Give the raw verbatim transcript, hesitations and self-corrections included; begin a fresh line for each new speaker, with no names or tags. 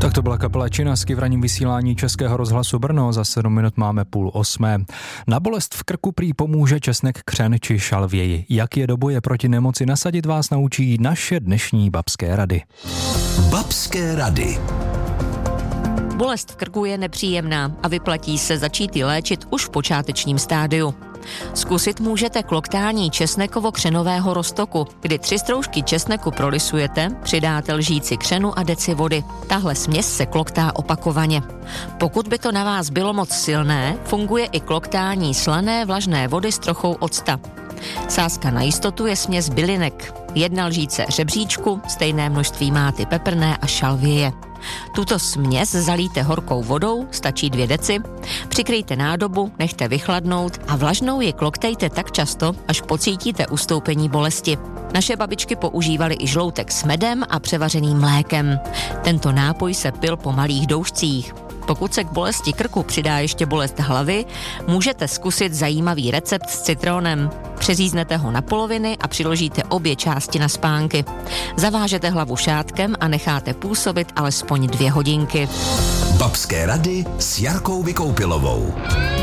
Tak to byla kapela Činasky v ranním vysílání Českého rozhlasu Brno. Za sedm minut máme půl osmé. Na bolest v krku prý pomůže česnek, křen či šalvěji. Jak je do boje proti nemoci nasadit, vás naučí naše dnešní babské rady.
Babské rady.
Bolest v krku je nepříjemná a vyplatí se začít ji léčit už v počátečním stádiu. Zkusit můžete kloktání česnekovo-křenového roztoku, kdy tři stroužky česneku prolisujete, přidáte lžíci křenu a deci vody. Tahle směs se kloktá opakovaně. Pokud by to na vás bylo moc silné, funguje i kloktání slané vlažné vody s trochou octa. Sázka na jistotu je směs bylinek. Jedna lžíce řebříčku, stejné množství máty peprné a šalvěje. Tuto směs zalíte horkou vodou, stačí dvě deci, přikryjte nádobu, nechte vychladnout a vlažnou ji kloktejte tak často, až pocítíte ustoupení bolesti. Naše babičky používaly i žloutek s medem a převařeným mlékem. Tento nápoj se pil po malých doušcích. Pokud se k bolesti krku přidá ještě bolest hlavy, můžete zkusit zajímavý recept s citronem. Přeříznete ho na poloviny a přiložíte obě části na spánky. Zavážete hlavu šátkem a necháte působit alespoň dvě hodinky.
Babské rady s Jarkou Vykoupilovou.